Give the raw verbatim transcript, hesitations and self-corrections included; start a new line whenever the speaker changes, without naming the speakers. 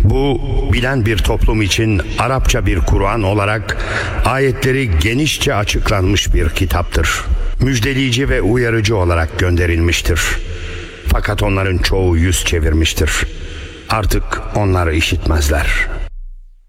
Bu, bilen bir toplum için Arapça bir Kur'an olarak ayetleri genişçe açıklanmış bir kitaptır. Müjdeleyici ve uyarıcı olarak gönderilmiştir. Fakat onların çoğu yüz çevirmiştir. Artık onlar işitmezler.